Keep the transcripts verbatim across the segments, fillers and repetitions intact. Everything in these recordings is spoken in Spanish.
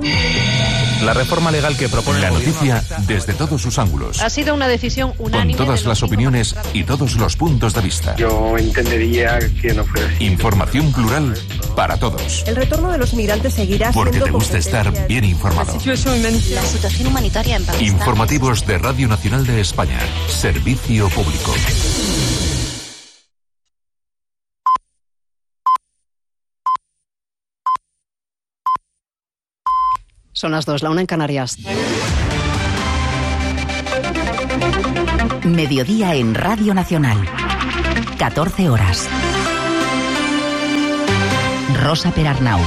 La reforma legal que propone la noticia desde todos sus ángulos. Ha sido una decisión unánime. Con todas las opiniones y todos los puntos de vista. Yo entendería que no fuera así. Información plural para todos. El retorno de los migrantes seguirá siendo Porque te gusta estar bien informado. La situación humanitaria en Pakistán. Informativos de Radio Nacional de España. Servicio público. Son las dos, la una en Canarias. Mediodía en Radio Nacional. catorce horas. Rosa Perarnau.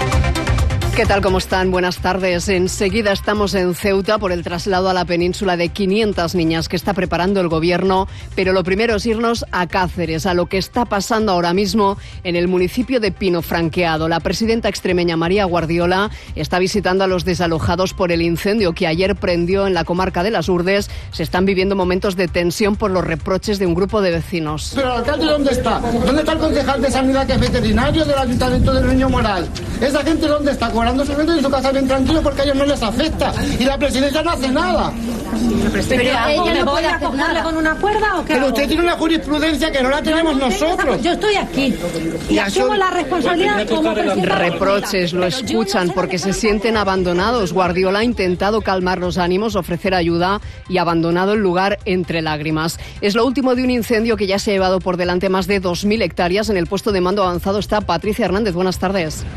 ¿Qué tal? ¿Cómo están? Buenas tardes. Enseguida estamos en Ceuta por el traslado a la península de quinientas niñas que está preparando el gobierno, pero lo primero es irnos a Cáceres, a lo que está pasando ahora mismo en el municipio de Pino Franqueado. La presidenta extremeña María Guardiola está visitando a los desalojados por el incendio que ayer prendió en la comarca de Las Urdes. Se están viviendo momentos de tensión por los reproches de un grupo de vecinos. ¿Pero el alcalde dónde está? ¿Dónde está el concejal de Sanidad que es veterinario del Ayuntamiento del Niño Moral? ¿Esa gente dónde está? Cobrando su renta en su casa bien tranquilo porque a ellos no les afecta. Y la presidenta no hace nada. Pero ella no puede acogerle con una cuerda o qué. Pero usted tiene una jurisprudencia que no la tenemos nosotros. Yo estoy aquí y asumo la responsabilidad como presidenta. Reproches, lo escuchan porque se sienten abandonados. Guardiola ha intentado calmar los ánimos, ofrecer ayuda y ha abandonado el lugar entre lágrimas. Es lo último de un incendio que ya se ha llevado por delante más de dos mil hectáreas. En el puesto de mando avanzado está Patricia Hernández. Buenas tardes.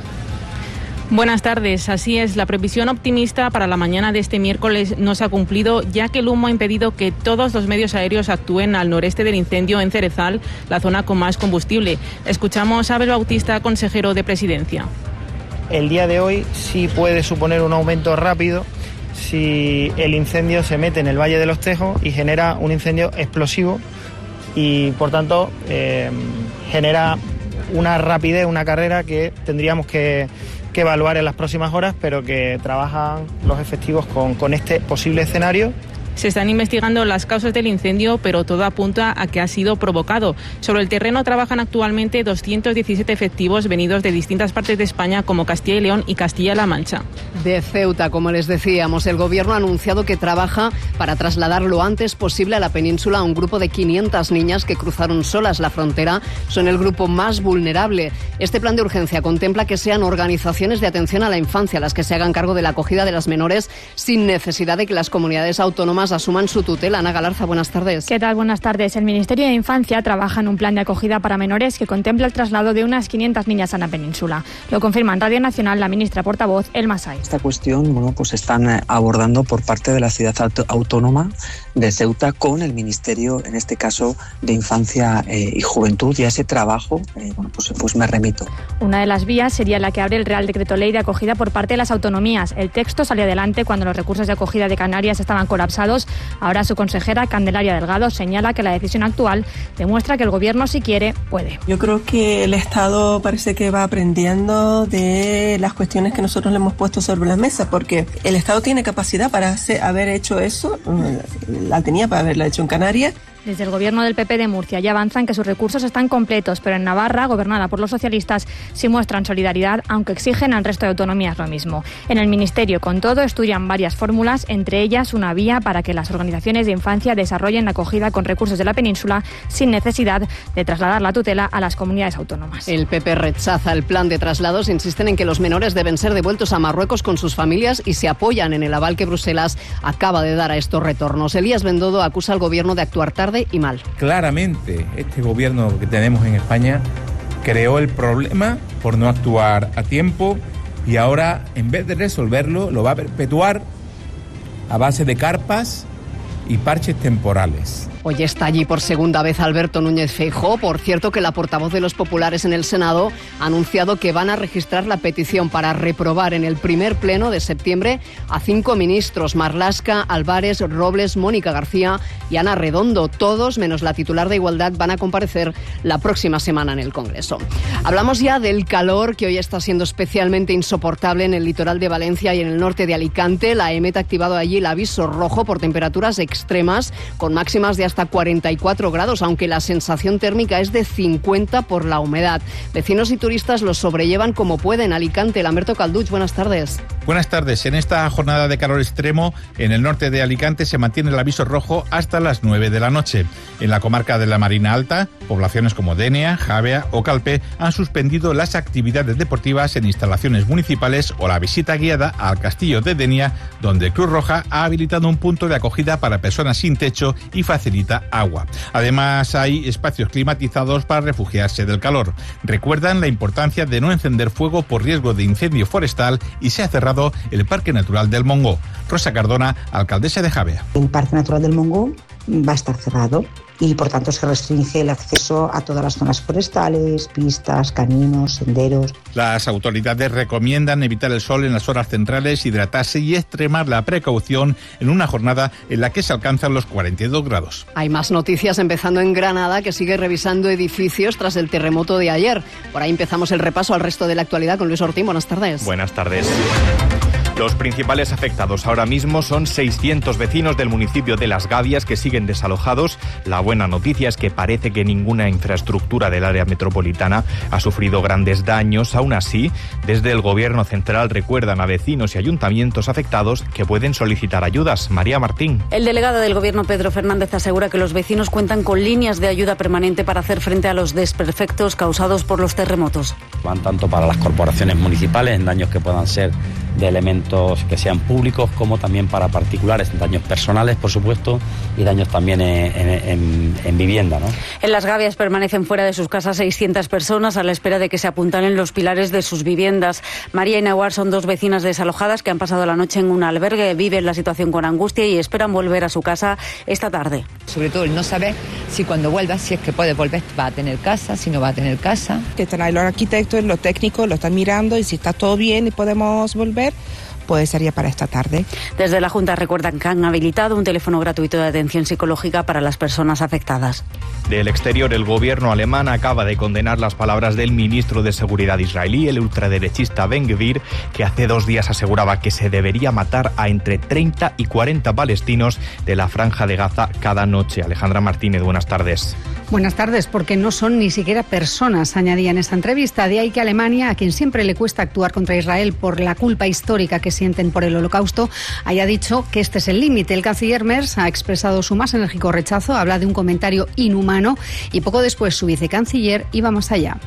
Buenas tardes. Así es, la previsión optimista para la mañana de este miércoles no se ha cumplido, ya que el humo ha impedido que todos los medios aéreos actúen al noreste del incendio en Cerezal, la zona con más combustible. Escuchamos a Abel Bautista, consejero de Presidencia. El día de hoy sí puede suponer un aumento rápido si el incendio se mete en el Valle de los Tejos y genera un incendio explosivo y, por tanto, eh, genera una rapidez, una carrera que tendríamos que... que evaluar en las próximas horas, pero que trabajan los efectivos con, con este posible escenario. Se están investigando las causas del incendio, pero todo apunta a que ha sido provocado. Sobre el terreno trabajan actualmente doscientos diecisiete efectivos venidos de distintas partes de España, como Castilla y León y Castilla-La Mancha. De Ceuta, como les decíamos, el gobierno ha anunciado que trabaja para trasladar lo antes posible a la península a un grupo de quinientas niñas que cruzaron solas la frontera. Son el grupo más vulnerable. Este plan de urgencia contempla que sean organizaciones de atención a la infancia las que se hagan cargo de la acogida de las menores sin necesidad de que las comunidades autónomas asuman su tutela. Ana Galarza, buenas tardes. ¿Qué tal? Buenas tardes. El Ministerio de Infancia trabaja en un plan de acogida para menores que contempla el traslado de unas quinientas niñas a la península. Lo confirma en Radio Nacional la ministra portavoz, Elma Saiz. Esta cuestión, bueno, pues están abordando por parte de la ciudad autónoma de Ceuta con el Ministerio, en este caso, de Infancia eh, y Juventud, y a ese trabajo, eh, bueno, pues, pues me remito. Una de las vías sería la que abre el Real Decreto Ley de acogida por parte de las autonomías. El texto salió adelante cuando los recursos de acogida de Canarias estaban colapsados. Ahora su consejera, Candelaria Delgado, señala que la decisión actual demuestra que el gobierno, si quiere, puede. Yo creo que el Estado parece que va aprendiendo de las cuestiones que nosotros le hemos puesto sobre la mesa, porque el Estado tiene capacidad para hacer, haber hecho eso, la tenía para haberla hecho en Canarias. Desde el gobierno del P P de Murcia ya avanzan que sus recursos están completos, pero en Navarra, gobernada por los socialistas, sí muestran solidaridad, aunque exigen al resto de autonomías lo mismo. En el Ministerio, con todo, estudian varias fórmulas, entre ellas una vía para que las organizaciones de infancia desarrollen la acogida con recursos de la península sin necesidad de trasladar la tutela a las comunidades autónomas. El P P rechaza el plan de traslados, insisten en que los menores deben ser devueltos a Marruecos con sus familias y se apoyan en el aval que Bruselas acaba de dar a estos retornos. Elías Bendodo acusa al gobierno de actuar tarde y mal. Claramente, este gobierno que tenemos en España creó el problema por no actuar a tiempo y ahora, en vez de resolverlo, lo va a perpetuar a base de carpas y parches temporales. Hoy está allí por segunda vez Alberto Núñez Feijóo. Por cierto, que la portavoz de los populares en el Senado ha anunciado que van a registrar la petición para reprobar en el primer pleno de septiembre a cinco ministros: Marlaska, Álvarez, Robles, Mónica García y Ana Redondo. Todos, menos la titular de Igualdad, van a comparecer la próxima semana en el Congreso. Hablamos ya del calor, que hoy está siendo especialmente insoportable en el litoral de Valencia y en el norte de Alicante. La EMET ha activado allí el aviso rojo por temperaturas extremas, con máximas de hasta cuarenta y cuatro grados, aunque la sensación térmica es de cincuenta por la humedad. Vecinos y turistas los sobrellevan como pueden. Alicante, Lamberto Calduch, buenas tardes. Buenas tardes. En esta jornada de calor extremo, en el norte de Alicante se mantiene el aviso rojo hasta las nueve de la noche. En la comarca de la Marina Alta, poblaciones como Denia, Javea o Calpe han suspendido las actividades deportivas en instalaciones municipales o la visita guiada al castillo de Denia, donde Cruz Roja ha habilitado un punto de acogida para personas sin techo y facilita agua. Además, hay espacios climatizados para refugiarse del calor. Recuerdan la importancia de no encender fuego por riesgo de incendio forestal y se ha cerrado el Parque Natural del Montgó. Rosa Cardona, alcaldesa de Javea. El Parque Natural del Montgó va a estar cerrado y por tanto se restringe el acceso a todas las zonas forestales, pistas, caminos, senderos. Las autoridades recomiendan evitar el sol en las horas centrales, hidratarse y extremar la precaución en una jornada en la que se alcanzan los cuarenta y dos grados. Hay más noticias, empezando en Granada, que sigue revisando edificios tras el terremoto de ayer. Por ahí empezamos el repaso al resto de la actualidad con Luis Ortín. Buenas tardes. Buenas tardes. Los principales afectados ahora mismo son seiscientos vecinos del municipio de Las Gavias que siguen desalojados. La buena noticia es que parece que ninguna infraestructura del área metropolitana ha sufrido grandes daños. Aún así, desde el Gobierno central recuerdan a vecinos y ayuntamientos afectados que pueden solicitar ayudas. María Martín. El delegado del Gobierno, Pedro Fernández, asegura que los vecinos cuentan con líneas de ayuda permanente para hacer frente a los desperfectos causados por los terremotos. Van tanto para las corporaciones municipales en daños que puedan ser de elementos que sean públicos, como también para particulares, daños personales, por supuesto, y daños también en, en, en vivienda, ¿no? En Las Gavias permanecen fuera de sus casas seiscientas personas a la espera de que se apuntalen los pilares de sus viviendas. María y Nahuar son dos vecinas desalojadas que han pasado la noche en un albergue, viven la situación con angustia y esperan volver a su casa esta tarde. Sobre todo el no saber si cuando vuelva, si es que puede volver, va a tener casa, si no va a tener casa. Que están ahí los arquitectos, los técnicos, lo están mirando y si está todo bien y podemos volver, pues sería para esta tarde. Desde la Junta recuerdan que han habilitado un teléfono gratuito de atención psicológica para las personas afectadas. Del exterior, el gobierno alemán acaba de condenar las palabras del ministro de Seguridad israelí, el ultraderechista Ben Gvir, que hace dos días aseguraba que se debería matar a entre treinta y cuarenta palestinos de la Franja de Gaza cada noche. Alejandra Martínez, buenas tardes. Buenas tardes, porque no son ni siquiera personas, añadía en esta entrevista. De ahí que Alemania, a quien siempre le cuesta actuar contra Israel por la culpa histórica que sienten por el Holocausto, haya dicho que este es el límite. El canciller Merz ha expresado su más enérgico rechazo, habla de un comentario inhumano y poco después su vicecanciller iba más allá.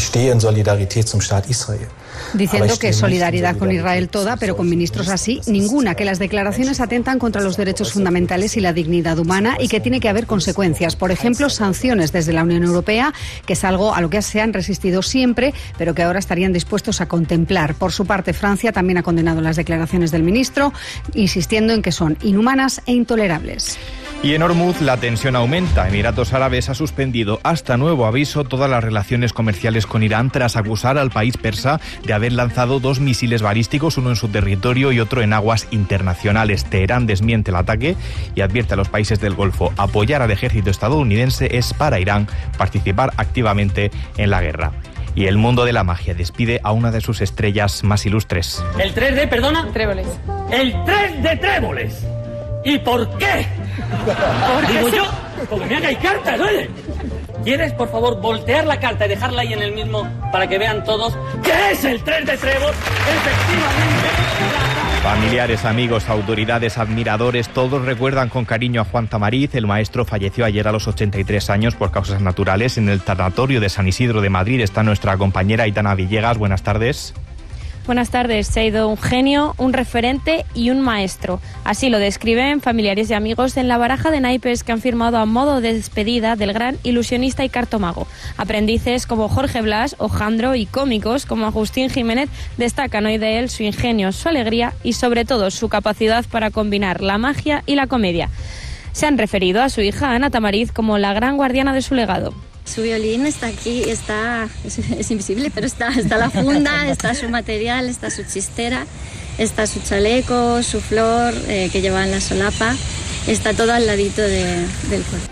Diciendo que solidaridad con Israel toda, pero con ministros así, ninguna, que las declaraciones atentan contra los derechos fundamentales y la dignidad humana y que tiene que haber consecuencias. Por ejemplo, sanciones desde la Unión Europea, que es algo a lo que se han resistido siempre, pero que ahora estarían dispuestos a contemplar. Por su parte, Francia también ha condenado las declaraciones del ministro, insistiendo en que son inhumanas e intolerables. Y en Hormuz la tensión aumenta. Emiratos Árabes ha suspendido hasta nuevo aviso todas las relaciones comerciales con Irán tras acusar al país persa de haber lanzado dos misiles balísticos, uno en su territorio y otro en aguas internacionales. Teherán desmiente el ataque y advierte a los países del Golfo: apoyar al ejército estadounidense es para Irán participar activamente en la guerra. Y el mundo de la magia despide a una de sus estrellas más ilustres. El tres de, perdona. Tréboles. El tres de tréboles. ¿Y por qué? ¿Por Digo yo, porque me hagáis cartas, oye. ¿Quieres, por favor, voltear la carta y dejarla ahí en el mismo para que vean todos qué es el tres de trébol? Efectivamente. Familiares, amigos, autoridades, admiradores, todos recuerdan con cariño a Juan Tamariz. El maestro falleció ayer a los ochenta y tres años por causas naturales. En el tanatorio de San Isidro de Madrid está nuestra compañera Aitana Villegas. Buenas tardes. Buenas tardes. Se ha ido un genio, un referente y un maestro. Así lo describen familiares y amigos en la baraja de naipes que han firmado a modo de despedida del gran ilusionista y cartomago. Aprendices como Jorge Blas o Jandro y cómicos como Agustín Jiménez destacan hoy de él su ingenio, su alegría y sobre todo su capacidad para combinar la magia y la comedia. Se han referido a su hija Ana Tamariz como la gran guardiana de su legado. Su violín está aquí, está es, es invisible, pero está, está la funda, está su material, está su chistera, está su chaleco, su flor eh, que lleva en la solapa, está todo al ladito de, del cuerpo.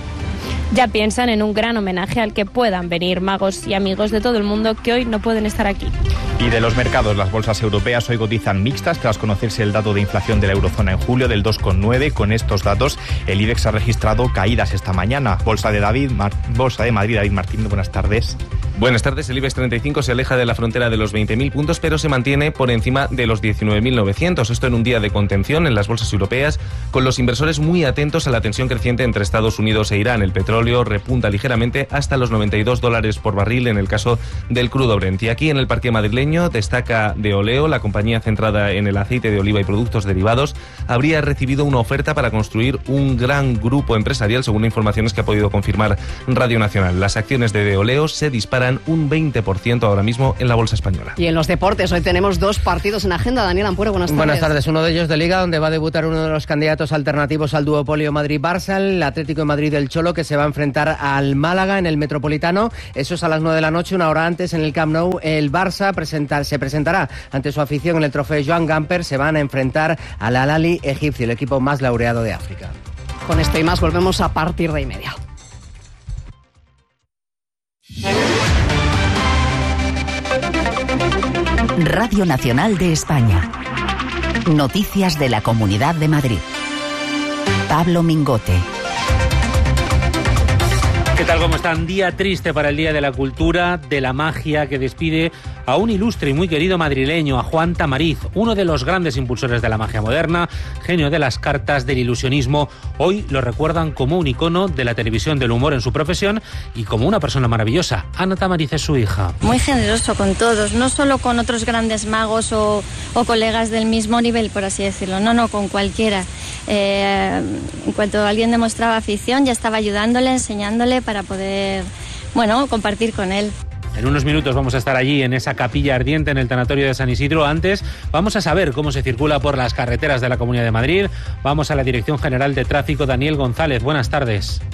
Ya piensan en un gran homenaje al que puedan venir magos y amigos de todo el mundo que hoy no pueden estar aquí. Y de los mercados, las bolsas europeas hoy cotizan mixtas tras conocerse el dato de inflación de la eurozona en julio del dos coma nueve. Con estos datos, el IBEX ha registrado caídas esta mañana. Bolsa de David, Mar- Bolsa de Madrid, David Martín, buenas tardes. Buenas tardes, el IBEX treinta y cinco se aleja de la frontera de los veinte mil puntos, pero se mantiene por encima de los diecinueve mil novecientos. Esto en un día de contención en las bolsas europeas, con los inversores muy atentos a la tensión creciente entre Estados Unidos e Irán. El petróleo repunta ligeramente hasta los noventa y dos dólares por barril en el caso del crudo Brent. Y aquí en el parque madrileño destaca De Oleo, la compañía centrada en el aceite de oliva y productos derivados, habría recibido una oferta para construir un gran grupo empresarial, según informaciones que ha podido confirmar Radio Nacional. Las acciones de De Oleo se disparan un veinte por ciento ahora mismo en la bolsa española. Y en los deportes, hoy tenemos dos partidos en agenda. Daniel Ampuero, buenas tardes. Buenas tardes. Uno de ellos de Liga, donde va a debutar uno de los candidatos alternativos al duopolio Madrid-Barça, el Atlético de Madrid del Cholo, que se va a enfrentar al Málaga en el Metropolitano. Eso es a las nueve de la noche. Una hora antes, en el Camp Nou, el Barça presenta, se presentará ante su afición en el trofeo Joan Gamper. Se van a enfrentar al Al-Ahly egipcio, el equipo más laureado de África. Con esto y más volvemos a partir de y media. Radio Nacional de España. Noticias de la Comunidad de Madrid. Pablo Mingote. ¿Qué tal? ¿Cómo están? Día triste para el Día de la Cultura, de la Magia, que despide a un ilustre y muy querido madrileño, a Juan Tamariz, uno de los grandes impulsores de la magia moderna, genio de las cartas, del ilusionismo. Hoy lo recuerdan como un icono de la televisión del humor en su profesión y como una persona maravillosa. Ana Tamariz es su hija. Muy generoso con todos, no solo con otros grandes magos o, o colegas del mismo nivel, por así decirlo, no, no, con cualquiera. Eh, en cuanto alguien demostraba afición, ya estaba ayudándole, enseñándole para poder, bueno, compartir con él. En unos minutos vamos a estar allí en esa capilla ardiente en el tanatorio de San Isidro. Antes vamos a saber cómo se circula por las carreteras de la Comunidad de Madrid. Vamos a la Dirección General de Tráfico. Daniel González, buenas tardes.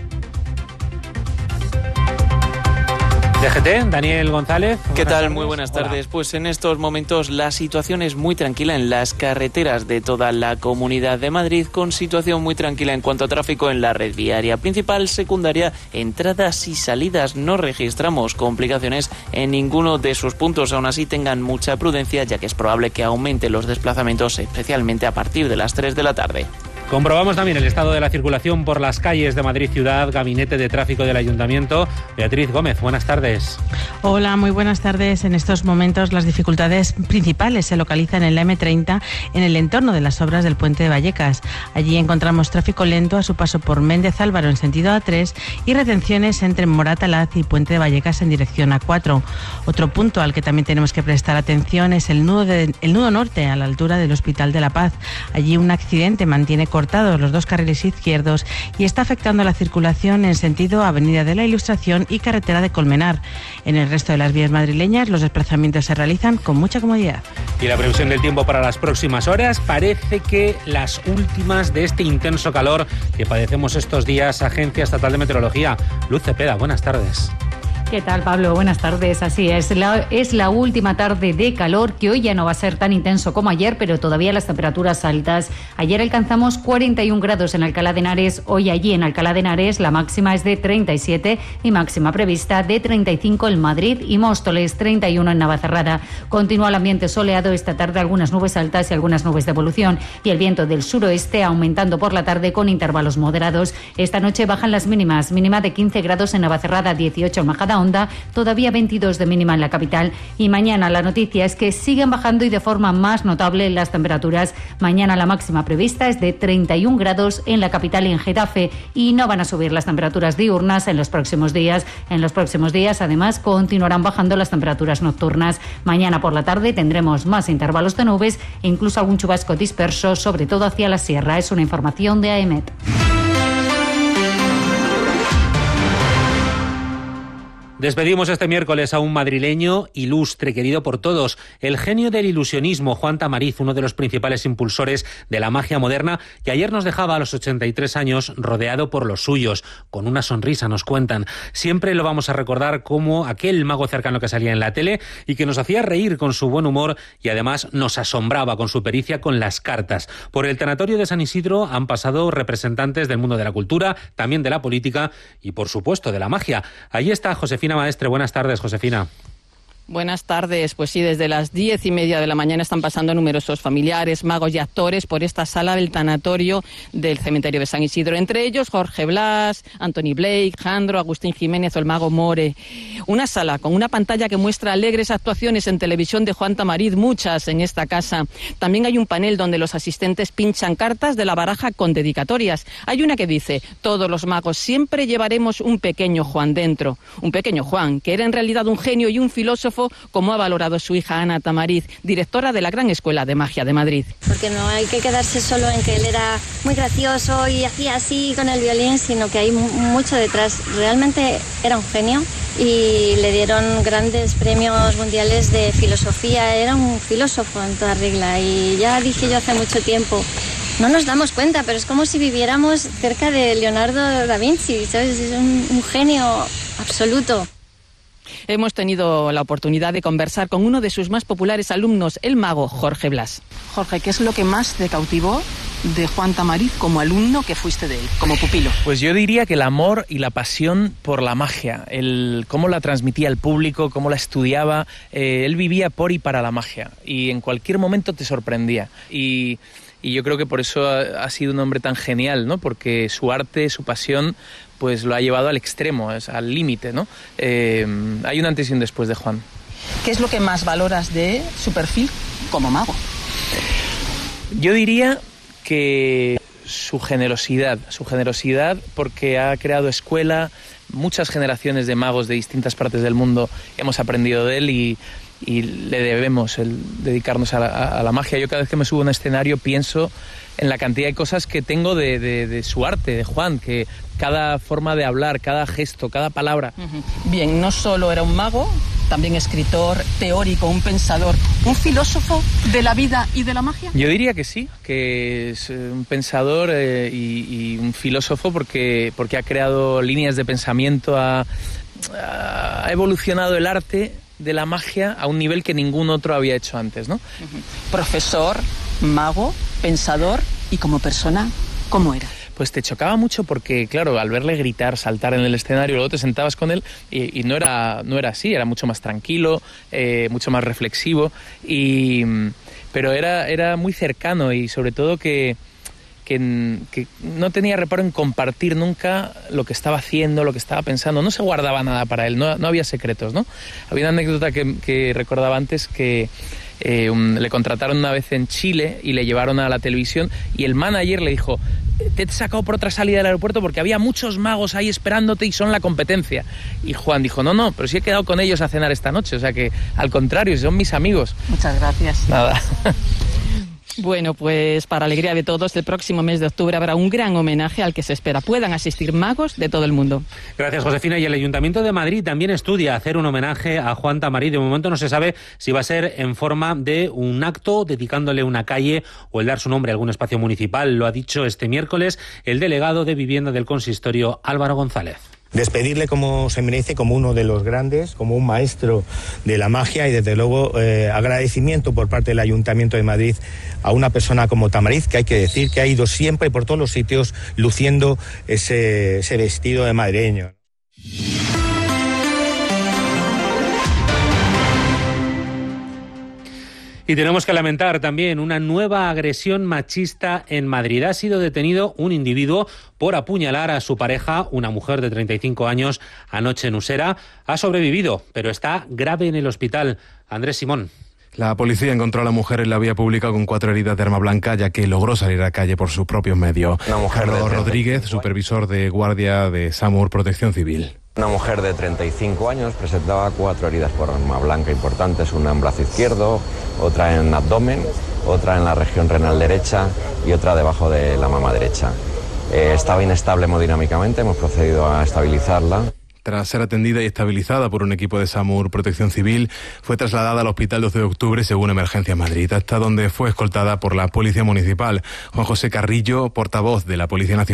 D G T, Daniel González. ¿Qué tal? Muy buenas tardes. Hola. Pues en estos momentos la situación es muy tranquila en las carreteras de toda la Comunidad de Madrid, con situación muy tranquila en cuanto a tráfico en la red viaria principal, secundaria, entradas y salidas. No registramos complicaciones en ninguno de sus puntos. Aún así, tengan mucha prudencia, ya que es probable que aumenten los desplazamientos, especialmente a partir de las tres de la tarde. Comprobamos también el estado de la circulación por las calles de Madrid Ciudad, Gabinete de Tráfico del Ayuntamiento. Beatriz Gómez, buenas tardes. Hola, muy buenas tardes. En estos momentos las dificultades principales se localizan en la eme treinta, en el entorno de las obras del Puente de Vallecas. Allí encontramos tráfico lento a su paso por Méndez Álvaro en sentido A tres y retenciones entre Moratalaz y Puente de Vallecas en dirección A cuatro. Otro punto al que también tenemos que prestar atención es el nudo, de, el nudo norte, a la altura del Hospital de la Paz. Allí un accidente mantiene cortados los dos carriles izquierdos y está afectando la circulación en sentido Avenida de la Ilustración y Carretera de Colmenar. En el resto de las vías madrileñas los desplazamientos se realizan con mucha comodidad. Y la previsión del tiempo para las próximas horas, parece que las últimas de este intenso calor que padecemos estos días. Agencia Estatal de Meteorología. Luz Cepeda, buenas tardes. ¿Qué tal, Pablo? Buenas tardes. Así es, la, es la última tarde de calor, que hoy ya no va a ser tan intenso como ayer, pero todavía las temperaturas altas. Ayer alcanzamos cuarenta y un grados en Alcalá de Henares, hoy allí en Alcalá de Henares la máxima es de treinta y siete y máxima prevista de treinta y cinco en Madrid y Móstoles, treinta y uno en Navacerrada. Continúa el ambiente soleado esta tarde, algunas nubes altas y algunas nubes de evolución, y el viento del suroeste aumentando por la tarde con intervalos moderados. Esta noche bajan las mínimas, mínima de quince grados en Navacerrada, dieciocho en Majada Onda, todavía veintidós de mínima en la capital, y mañana la noticia es que siguen bajando y de forma más notable las temperaturas. Mañana la máxima prevista es de treinta y un grados en la capital y en Getafe, y no van a subir las temperaturas diurnas en los próximos días. En los próximos días, además, continuarán bajando las temperaturas nocturnas. Mañana por la tarde tendremos más intervalos de nubes e incluso algún chubasco disperso, sobre todo hacia la sierra. Es una información de AEMET. Despedimos este miércoles a un madrileño ilustre, querido por todos, el genio del ilusionismo, Juan Tamariz, uno de los principales impulsores de la magia moderna, que ayer nos dejaba a los ochenta y tres años rodeado por los suyos, con una sonrisa, nos cuentan. Siempre lo vamos a recordar como aquel mago cercano que salía en la tele y que nos hacía reír con su buen humor y además nos asombraba con su pericia con las cartas. Por el tanatorio de San Isidro han pasado representantes del mundo de la cultura, también de la política y, por supuesto, de la magia. Allí está Josefina Maestre. Buenas tardes, Josefina. Buenas tardes. Pues sí, desde las diez y media de la mañana están pasando numerosos familiares, magos y actores por esta sala del tanatorio del cementerio de San Isidro. Entre ellos Jorge Blas, Anthony Blake, Jandro, Agustín Jiménez o el mago More. Una sala con una pantalla que muestra alegres actuaciones en televisión de Juan Tamariz, muchas en esta casa. También hay un panel donde los asistentes pinchan cartas de la baraja con dedicatorias. Hay una que dice: todos los magos siempre llevaremos un pequeño Juan dentro. Un pequeño Juan, que era en realidad un genio y un filósofo, como ha valorado su hija Ana Tamariz, directora de la Gran Escuela de Magia de Madrid. Porque no hay que quedarse solo en que él era muy gracioso y hacía así con el violín, sino que hay mucho detrás. Realmente era un genio y le dieron grandes premios mundiales de filosofía. Era un filósofo en toda regla, y ya dije yo hace mucho tiempo, no nos damos cuenta, pero es como si viviéramos cerca de Leonardo da Vinci, ¿sabes? Es un, un genio absoluto. Hemos tenido la oportunidad de conversar con uno de sus más populares alumnos, el mago Jorge Blas. Jorge, ¿qué es lo que más te cautivó de Juan Tamariz como alumno que fuiste de él, como pupilo? Pues yo diría que el amor y la pasión por la magia, el cómo la transmitía al público, cómo la estudiaba. Eh, él vivía por y para la magia, y en cualquier momento te sorprendía. Y... Y yo creo que por eso ha, ha sido un hombre tan genial, ¿no? Porque su arte, su pasión, pues lo ha llevado al extremo, es, al límite, ¿no? Eh, hay un antes y un después de Juan. ¿Qué es lo que más valoras de su perfil como mago? Yo diría que su generosidad, su generosidad porque ha creado escuela, muchas generaciones de magos de distintas partes del mundo hemos aprendido de él, y y le debemos el dedicarnos a la, a la magia. Yo cada vez que me subo a un escenario pienso en la cantidad de cosas que tengo de, de, de su arte, de Juan, que cada forma de hablar, cada gesto, cada palabra. Uh-huh. Bien, no solo era un mago, también escritor, teórico, un pensador, un filósofo de la vida y de la magia. Yo diría que sí, que es un pensador eh, y, y un filósofo porque, porque ha creado líneas de pensamiento, ha, ha evolucionado el arte de la magia a un nivel que ningún otro había hecho antes, ¿no? Uh-huh. Profesor, mago, pensador, y como persona, ¿cómo era? Pues te chocaba mucho porque, claro, al verle gritar, saltar en el escenario, luego te sentabas con él y, y no era no era así, era mucho más tranquilo, eh, mucho más reflexivo, y, pero era, era muy cercano, y sobre todo que... Que, que no tenía reparo en compartir nunca lo que estaba haciendo, lo que estaba pensando. No se guardaba nada para él, no, no había secretos, ¿no? Había una anécdota que, que recordaba antes, que eh, un, le contrataron una vez en Chile y le llevaron a la televisión, y el manager le dijo: te he sacado por otra salida del aeropuerto porque había muchos magos ahí esperándote y son la competencia. Y Juan dijo: no, no, pero sí he quedado con ellos a cenar esta noche, o sea que al contrario, son mis amigos. Muchas gracias. Nada. Bueno, pues para alegría de todos, el próximo mes de octubre habrá un gran homenaje al que se espera puedan asistir magos de todo el mundo. Gracias, Josefina. Y el Ayuntamiento de Madrid también estudia hacer un homenaje a Juan Tamariz. De momento no se sabe si va a ser en forma de un acto dedicándole una calle o el dar su nombre a algún espacio municipal. Lo ha dicho este miércoles el delegado de Vivienda del Consistorio, Álvaro González. Despedirle como se merece, como uno de los grandes, como un maestro de la magia, y desde luego eh, agradecimiento por parte del Ayuntamiento de Madrid a una persona como Tamariz, que hay que decir que ha ido siempre por todos los sitios luciendo ese, ese vestido de madrileño. Y tenemos que lamentar también una nueva agresión machista en Madrid. Ha sido detenido un individuo por apuñalar a su pareja, una mujer de treinta y cinco años, anoche en Usera. Ha sobrevivido, pero está grave en el hospital. Andrés Simón. La policía encontró a la mujer en la vía pública con cuatro heridas de arma blanca, ya que logró salir a la calle por sus propios medios. Carlos Rodríguez, supervisor de guardia de SAMUR Protección Civil. Una mujer de treinta y cinco años presentaba cuatro heridas por arma blanca importantes, una en brazo izquierdo, otra en abdomen, otra en la región renal derecha y otra debajo de la mama derecha. Eh, estaba inestable hemodinámicamente, hemos procedido a estabilizarla. Tras ser atendida y estabilizada por un equipo de SAMUR Protección Civil, fue trasladada al Hospital doce de octubre según Emergencia Madrid, hasta donde fue escoltada por la Policía Municipal. Juan José Carrillo, portavoz de la Policía Nacional.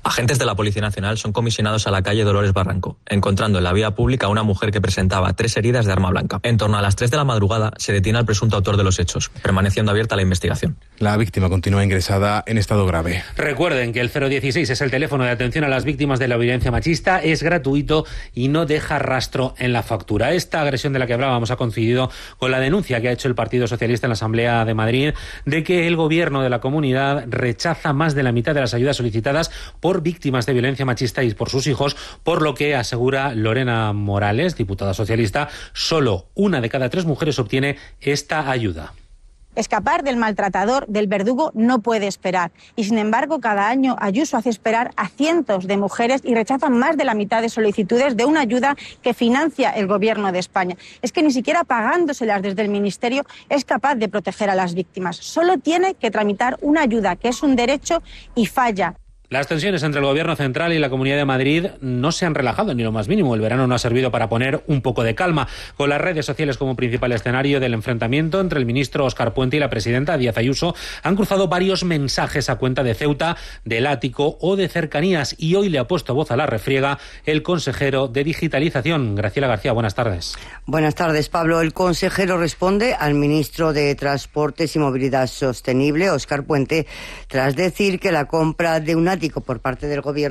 Agentes de la Policía Nacional son comisionados a la calle Dolores Barranco, encontrando en la vía pública a una mujer que presentaba tres heridas de arma blanca. En torno a las tres de la madrugada se detiene al presunto autor de los hechos, permaneciendo abierta la investigación. La víctima continúa ingresada en estado grave. Recuerden que el cero dieciséis es el teléfono de atención a las víctimas de la violencia machista, es gratuito y no deja rastro en la factura. Esta agresión de la que hablábamos ha coincidido con la denuncia que ha hecho el Partido Socialista en la Asamblea de Madrid de que el gobierno de la comunidad rechaza más de la mitad de las ayudas solicitadas por víctimas de violencia machista y por sus hijos, por lo que, asegura Lorena Morales, diputada socialista, solo una de cada tres mujeres obtiene esta ayuda. Escapar del maltratador, del verdugo, no puede esperar. Y sin embargo, cada año Ayuso hace esperar a cientos de mujeres y rechazan más de la mitad de solicitudes de una ayuda que financia el Gobierno de España. Es que ni siquiera pagándoselas desde el Ministerio es capaz de proteger a las víctimas. Solo tiene que tramitar una ayuda, que es un derecho, y falla. Las tensiones entre el Gobierno central y la Comunidad de Madrid no se han relajado ni lo más mínimo. El verano no ha servido para poner un poco de calma, con las redes sociales como principal escenario del enfrentamiento entre el ministro Óscar Puente y la presidenta Díaz Ayuso. Han cruzado varios mensajes a cuenta de Ceuta, del Ático o de Cercanías, y hoy le ha puesto voz a la refriega el consejero de Digitalización. Graciela García, buenas tardes. Buenas tardes, Pablo. El consejero responde al ministro de Transportes y Movilidad Sostenible, Óscar Puente, tras decir que la compra de un ático por parte del Gobierno